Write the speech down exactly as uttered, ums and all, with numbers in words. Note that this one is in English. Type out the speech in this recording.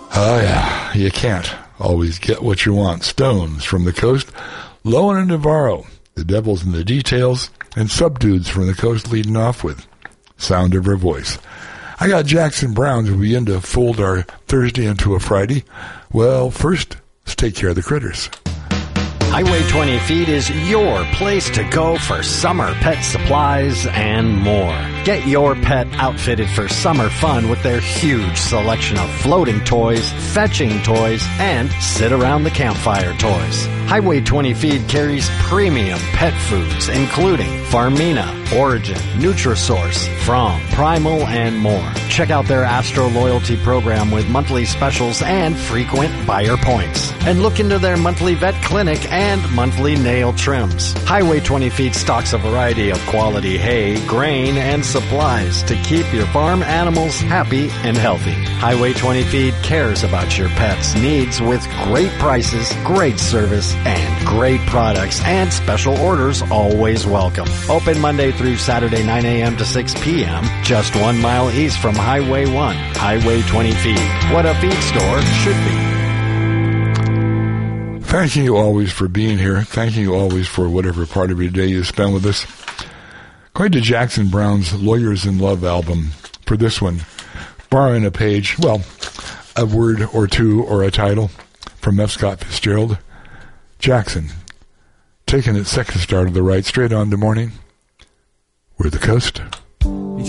Oh, yeah, you can't always get what you want. Stones from the coast, Lowen and Navarro, the devil's in the details, and Subdudes from the coast leading off with Sound of Her Voice. I got Jackson Browns who begin to fold our Thursday into a Friday. Well, first, let's take care of the critters. Highway twenty Feet is your place to go for summer pet supplies and more. Get your pet outfitted for summer fun with their huge selection of floating toys, fetching toys, and sit around the campfire toys. Highway twenty Feet carries premium pet foods including Farmina, Origin, Nutrisource, From, Primal, and more. Check out their Astro Loyalty program with monthly specials and frequent buyer points. And look into their monthly vet clinic and monthly nail trims. Highway twenty Feet stocks a variety of quality hay, grain, and supplies to keep your farm animals happy and healthy. Highway twenty Feet cares about your pet's needs with great prices, great service, and great products, and special orders always welcome. Open Monday through Saturday, nine a.m. to six p.m., just one mile east from Highway one. Highway twenty Feet. What a feed store should be. Thank you always for being here. Thank you always for whatever part of your day you spend with us. Going to Jackson Browne's Lawyers in Love album for this one, borrowing a page, well, a word or two or a title from F. Scott Fitzgerald. Jackson, taking its second star to the right, straight on to morning. We're the coast.